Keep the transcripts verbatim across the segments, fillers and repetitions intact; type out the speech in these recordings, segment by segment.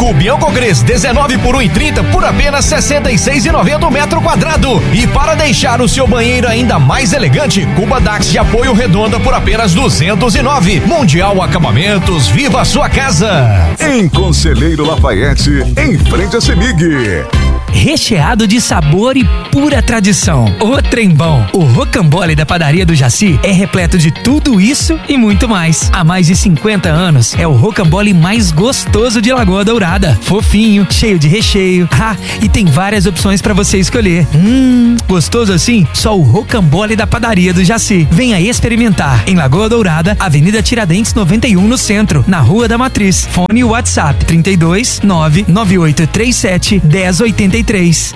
Trigo Biancogres dezenove por um e trinta por apenas sessenta e seis e noventa o metro quadrado. E para deixar o seu banheiro ainda mais elegante, Cuba Dax de apoio redonda por apenas duzentos e nove. Mundial Acabamentos, viva a sua casa. Em Conselheiro Lafayette, em frente a Semig. Recheado de sabor e pura tradição. O trem bom. O rocambole da padaria do Jaci é repleto de tudo isso e muito mais. Há mais de cinquenta anos, é o rocambole mais gostoso de Lagoa Dourada. Fofinho, cheio de recheio. Ah, e tem várias opções pra você escolher. Hum, gostoso assim? Só o rocambole da padaria do Jaci. Venha experimentar. Em Lagoa Dourada, Avenida Tiradentes noventa e um no centro, na Rua da Matriz. Fone WhatsApp trinta e dois, nove nove oito três sete, dez oitenta e três.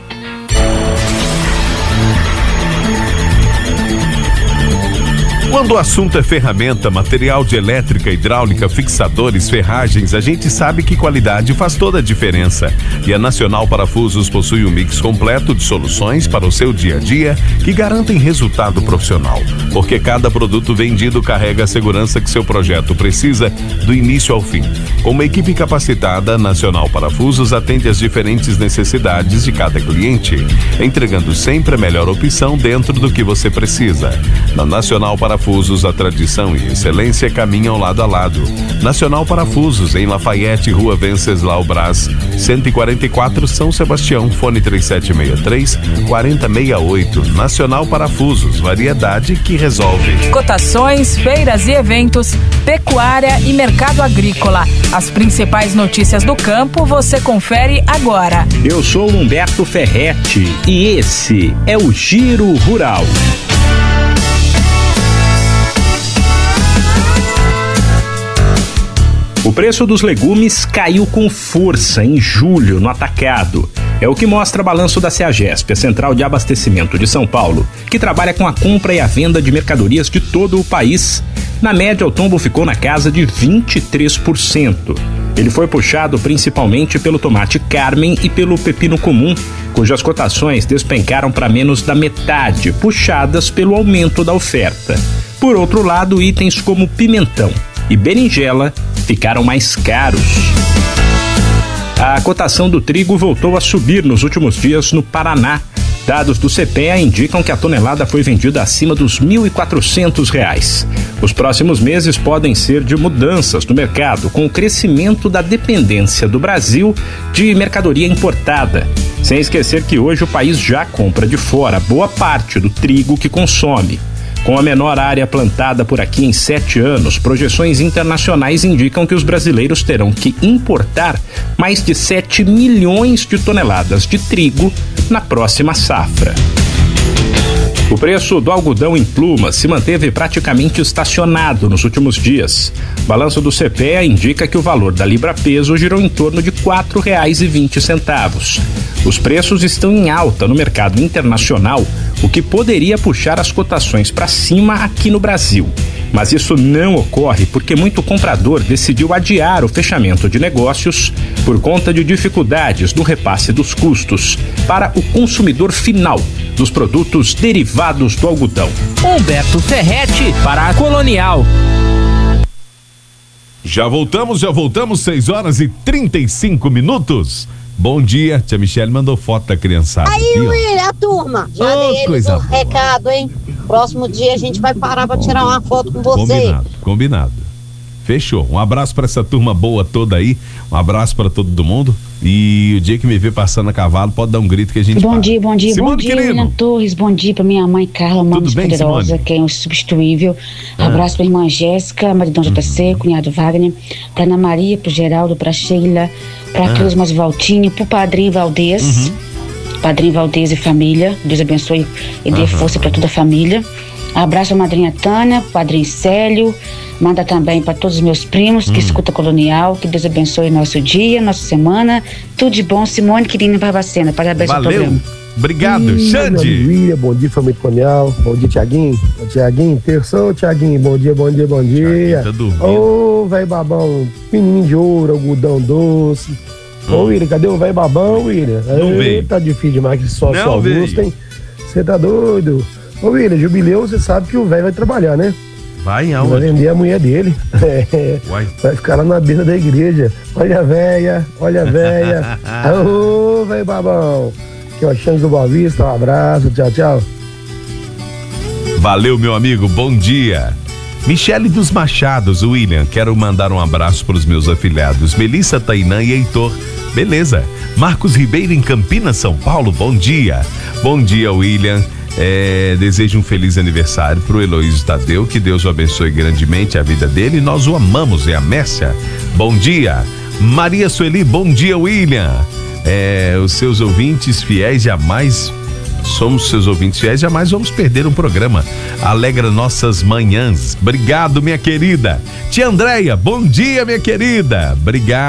Quando o assunto é ferramenta, material de elétrica, hidráulica, fixadores, ferragens, a gente sabe que qualidade faz toda a diferença. E a Nacional Parafusos possui um mix completo de soluções para o seu dia a dia que garantem resultado profissional. Porque cada produto vendido carrega a segurança que seu projeto precisa do início ao fim. Com uma equipe capacitada, a Nacional Parafusos atende às diferentes necessidades de cada cliente, entregando sempre a melhor opção dentro do que você precisa. Na Nacional Parafusos, a tradição e excelência caminham lado a lado. Nacional Parafusos, em Lafayette, Rua Venceslau Brás, cento e quarenta e quatro, São Sebastião, fone três sete seis três, quatro zero seis oito. Nacional Parafusos, variedade que resolve. Cotações, feiras e eventos, pecuária e mercado agrícola. As principais notícias do campo você confere agora. Eu sou Humberto Ferretti e esse é o Giro Rural. O preço dos legumes caiu com força em julho no atacado. É o que mostra o balanço da Ceagesp, a Central de Abastecimento de São Paulo, que trabalha com a compra e a venda de mercadorias de todo o país. Na média, o tombo ficou na casa de vinte e três por cento. Ele foi puxado principalmente pelo tomate Carmen e pelo pepino comum, cujas cotações despencaram para menos da metade, puxadas pelo aumento da oferta. Por outro lado, itens como pimentão e berinjela ficaram mais caros. A cotação do trigo voltou a subir nos últimos dias no Paraná. Dados do C P E A indicam que a tonelada foi vendida acima dos mil e quatrocentos reais. Os próximos meses podem ser de mudanças no mercado, com o crescimento da dependência do Brasil de mercadoria importada. Sem esquecer que hoje o país já compra de fora boa parte do trigo que consome. Com a menor área plantada por aqui em sete anos, projeções internacionais indicam que os brasileiros terão que importar mais de sete milhões de toneladas de trigo na próxima safra. O preço do algodão em pluma se manteve praticamente estacionado nos últimos dias. O balanço do C P E A indica que o valor da libra-peso girou em torno de quatro reais e vinte centavos. Os preços estão em alta no mercado internacional, o que poderia puxar as cotações para cima aqui no Brasil. Mas isso não ocorre porque muito comprador decidiu adiar o fechamento de negócios por conta de dificuldades no repasse dos custos para o consumidor final dos produtos derivados do algodão. Humberto Ferretti para a Colonial. Já voltamos, já voltamos, seis horas e trinta e cinco minutos. Bom dia, tia Michele mandou foto da criançada. Aí, William, a turma, já oh, dei eles o recado, hein? Próximo dia a gente vai parar pra tirar uma foto com você. Combinado, combinado. Fechou. Um abraço pra essa turma boa toda aí. Um abraço pra todo mundo. E o dia que me ver passando a cavalo, pode dar um grito que a gente Bom para. dia, bom dia, Simone, bom dia, querido. William Torres, bom dia pra minha mãe Carla, uma Tudo bem, poderosa, Simone? que é insubstituível. Ah. Abraço pra irmã Jéssica, maridão J C, cunhado Wagner, pra Ana Maria, pro Geraldo, pra Sheila, pra ah. Cruz Masvaltinho, pro padrinho Valdez, uhum. padrinho Valdez e família, Deus abençoe e dê uhum. força pra toda a família. Abraço a madrinha Tânia, padrinho Célio, manda também para todos os meus primos que hum. escutam Colonial, que Deus abençoe nosso dia, nossa semana, tudo de bom. Simone Quirino Barbacena, parabéns ao programa. Obrigado, Xande. Bom dia, família Colonial, bom dia, Tiaguinho, Tiaguinho, terção, Tiaguinho, bom dia, bom dia, bom dia. Ô, velho babão, menino de ouro, algodão doce. Hum. Ô, William, cadê o velho babão, William? Não veio. Tá difícil demais que só Não só Augusto, hein? Você tá doido? Ô, William, jubileu, você sabe que o velho vai trabalhar, né? Vai aonde? Vai vender a mulher dele. Uai. Vai ficar lá na beira da igreja. Olha a véia, olha a véia. Ô, velho babão. Aqui, ó, Xande do Boa Vista, um abraço, tchau, tchau. Valeu, meu amigo, bom dia. Michele dos Machados, William, quero mandar um abraço para os meus afilhados, Melissa, Tainã e Heitor. Beleza. Marcos Ribeiro em Campinas, São Paulo, bom dia. Bom dia, William. É, desejo um feliz aniversário pro Heloísio Tadeu, que Deus o abençoe grandemente a vida dele, nós o amamos, é a Mércia. Bom dia. Maria Sueli, bom dia, William. É, os seus ouvintes fiéis jamais somos seus ouvintes fiéis, jamais vamos perder um programa. Alegra nossas manhãs. Obrigado, minha querida. Tia Andréia, bom dia, minha querida. Obrigado.